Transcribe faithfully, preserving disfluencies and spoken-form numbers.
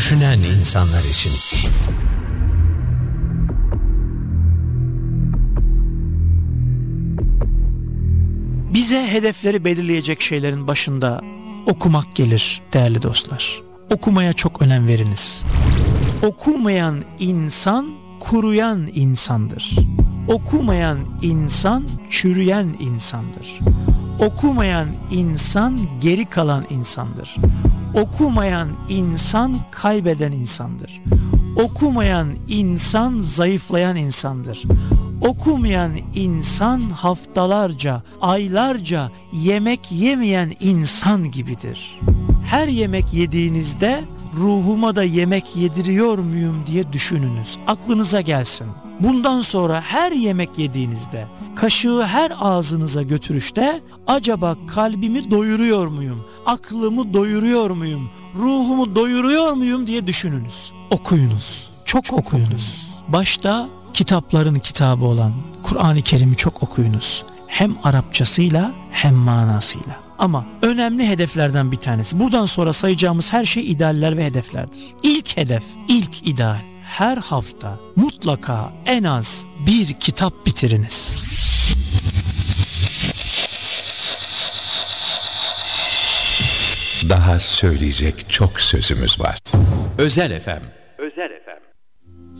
düşünen insanlar için. Bize hedefleri belirleyecek şeylerin başında okumak gelir değerli dostlar. Okumaya çok önem veriniz. Okumayan insan kuruyan insandır. Okumayan insan çürüyen insandır. Okumayan insan geri kalan insandır. Okumayan insan kaybeden insandır. Okumayan insan zayıflayan insandır. Okumayan insan haftalarca, aylarca yemek yemeyen insan gibidir. Her yemek yediğinizde ruhuma da yemek yediriyor muyum diye düşününüz. Aklınıza gelsin. Bundan sonra her yemek yediğinizde, kaşığı her ağzınıza götürüşte acaba kalbimi doyuruyor muyum? Aklımı doyuruyor muyum? Ruhumu doyuruyor muyum diye düşününüz. Okuyunuz. Çok, çok okuyunuz. okuyunuz. Başta kitapların kitabı olan Kur'an-ı Kerim'i çok okuyunuz. Hem Arapçasıyla hem manasıyla. Ama önemli hedeflerden bir tanesi. Buradan sonra sayacağımız her şey idealler ve hedeflerdir. İlk hedef, ilk ideal. Her hafta mutlaka en az bir kitap bitiriniz. Daha söyleyecek çok sözümüz var. Özel F M